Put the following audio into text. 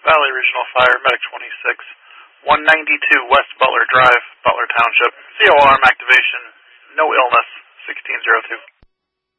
Valley Regional Fire, Medic 26, 192 West Butler Drive, Butler Township. CO alarm activation, no illness, 1602.